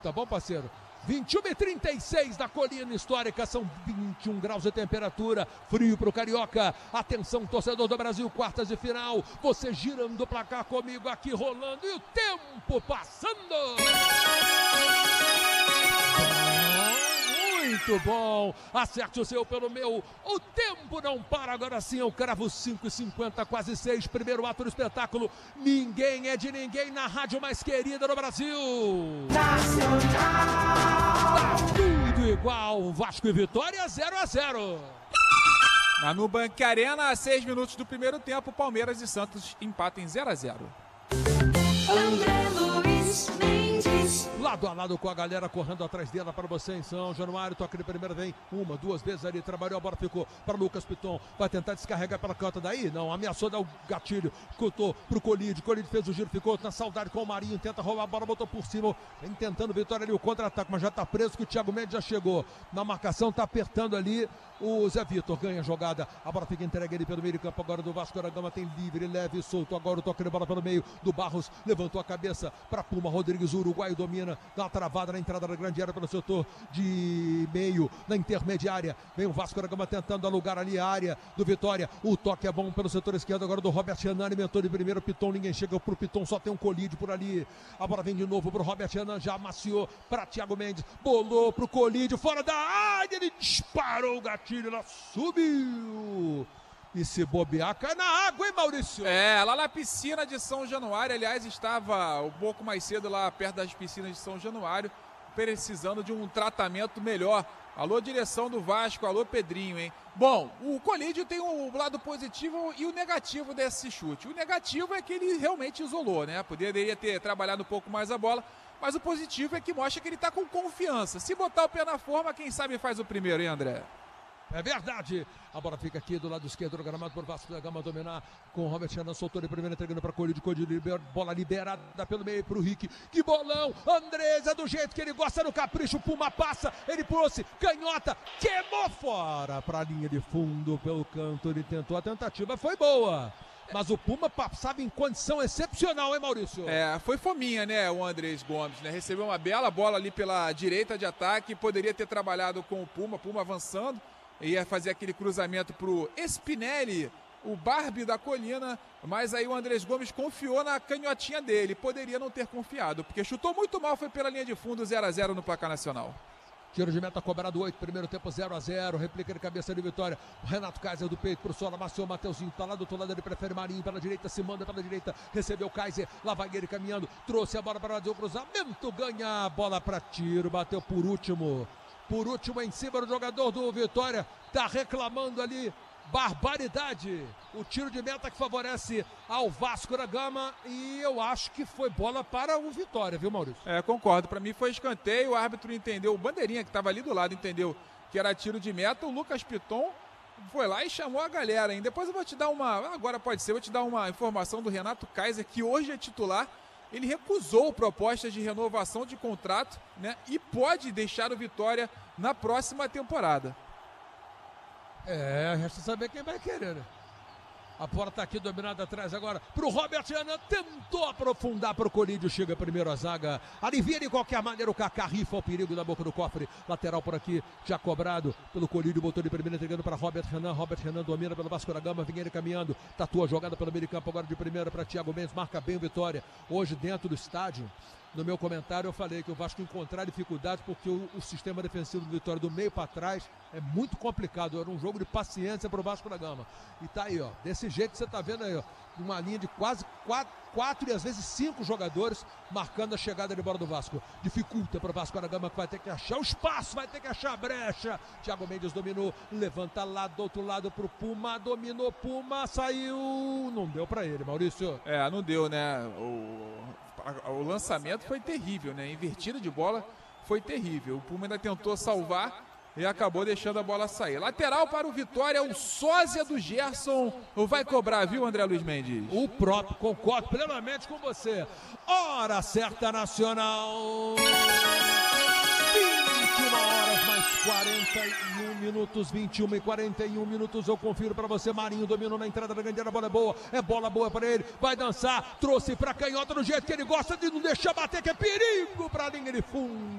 Tá bom, parceiro? 21h36 da colina histórica, são 21 graus de temperatura, frio pro Carioca. Atenção, torcedor do Brasil, quartas de final. Você girando o placar comigo aqui, rolando e o tempo passando. Muito bom, acerte o seu pelo meu, o tempo não para, agora sim eu cravo 5h50, quase 6, primeiro ato do espetáculo, ninguém é de ninguém na rádio mais querida do Brasil. Nacional! Tá tudo igual, Vasco e Vitória 0-0. Na Nubank Arena, a 6 minutos do primeiro tempo, Palmeiras e Santos empatam em 0-0. André Luiz Mendes. Lado a lado com a galera correndo atrás dela para você em São Januário. Toque de primeira, vem uma, duas vezes ali, trabalhou, a bola ficou para Lucas Piton. Vai tentar descarregar pela canta daí? Não, ameaçou dar o gatilho, escutou pro Colide. Colide fez o giro, ficou na saudade com o Marinho. Tenta roubar a bola, botou por cima. Vem tentando Vitória ali, o contra-ataque, mas já tá preso que o Thiago Mendes já chegou. Na marcação, tá apertando ali o Zé Vitor. Ganha a jogada, a bola fica entregue ali pelo meio de campo agora do Vasco da Gama. Tem livre, leve e solto. Agora o toque de bola pelo meio do Barros. Levantou a cabeça para Puma. Rodrigues, o uruguaio domina, dá uma travada na entrada da grande área pelo setor de meio, na intermediária. Vem o Vasco da Gama tentando alugar ali a área do Vitória. O toque é bom pelo setor esquerdo agora do Robert Renan. Alimentou de primeiro Piton, ninguém chega pro Piton, só tem um Colide por ali. A bola vem de novo pro Robert Renan, já amaciou para Thiago Mendes, bolou pro Colide, fora da área, ele disparou o gatilho, ela subiu. E se bobear, cai na água, hein, Maurício? É, lá na piscina de São Januário, aliás, estava um pouco mais cedo lá perto das piscinas de São Januário, precisando de um tratamento melhor. Alô, direção do Vasco, alô, Pedrinho, hein? Bom, o Colídio tem o lado positivo e o negativo desse chute. O negativo é que ele realmente isolou, né? Poderia ter trabalhado um pouco mais a bola, mas o positivo é que mostra que ele tá com confiança. Se botar o pé na forma, quem sabe faz o primeiro, hein, André? É verdade, a bola fica aqui do lado esquerdo do gramado por Vasco da Gama dominar com o Robert Renan, soltou de primeira, entregando para Colide, bola liberada pelo meio para o Rick, que bolão, Andresa do jeito que ele gosta no capricho, Puma passa, ele pulou-se, canhota, queimou fora para a linha de fundo pelo canto, ele tentou, a tentativa foi boa. Mas o Puma passava em condição excepcional, hein, Maurício? É, foi fominha, né, o Andrés Gomes, né? Recebeu uma bela bola ali pela direita de ataque, poderia ter trabalhado com o Puma avançando, ia fazer aquele cruzamento pro Spinelli, o Barbie da colina, mas aí o Andrés Gomes confiou na canhotinha dele, poderia não ter confiado, porque chutou muito mal, foi pela linha de fundo, 0-0 no placar nacional. Tiro de meta cobrado 8, primeiro tempo 0-0, replica de cabeça de Vitória, o Renato Kaiser do peito pro solo, amassou o Mateuzinho, tá lá do outro lado, ele prefere Marinho, pela direita, se manda pela direita, recebeu o Kaiser, lá vai ele caminhando, trouxe a bola para fazer o cruzamento, ganha a bola para tiro, bateu por último em cima do jogador do Vitória, tá reclamando ali, barbaridade, o tiro de meta que favorece ao Vasco da Gama e eu acho que foi bola para o Vitória, viu, Maurício? É, concordo, para mim foi escanteio, o árbitro entendeu, o bandeirinha que estava ali do lado entendeu que era tiro de meta, o Lucas Piton foi lá e chamou a galera, hein? Depois eu vou te dar vou te dar uma informação do Renato Kaiser, que hoje é titular. Ele recusou propostas de renovação de contrato, né? E pode deixar o Vitória na próxima temporada. É, resta saber quem vai querer, né? A bola tá aqui dominada atrás agora pro Robert Renan, tentou aprofundar pro Colídio, chega primeiro a zaga, alivia de qualquer maneira o Kaká, rifa o perigo da boca do cofre, lateral por aqui, já cobrado pelo Colídio, botou de primeira, entregando para Robert Renan domina pelo Vasco da Gama, vem ele caminhando, tatua a jogada pelo meio de campo agora de primeira para Thiago Mendes, marca bem o Vitória, hoje dentro do estádio. No meu comentário eu falei que o Vasco encontrar dificuldade porque o sistema defensivo do Vitória do meio para trás é muito complicado, era um jogo de paciência para o Vasco da Gama. E tá aí, ó, desse jeito que você tá vendo aí, ó, uma linha de quase quatro e às vezes 5 jogadores marcando a chegada de bola do Vasco. Dificulta para o Vasco da Gama, que vai ter que achar o espaço, vai ter que achar a brecha. Thiago Mendes dominou, levanta lá do outro lado pro Puma, dominou Puma, saiu, não deu para ele, Maurício. É, não deu, né? O lançamento foi terrível, né? Invertida de bola foi terrível. O Puma ainda tentou salvar e acabou deixando a bola sair. Lateral para o Vitória, o sósia do Gerson vai cobrar, viu, André Luiz Mendes? O próprio, concordo plenamente com você. Hora certa nacional. 21 horas mais 41 minutos, 21h41 minutos, eu confiro para você, Marinho dominou na entrada da grande área, a bola é bola boa para ele, vai dançar, trouxe para canhota do jeito que ele gosta de não deixar bater, que é perigo para a linha de fundo.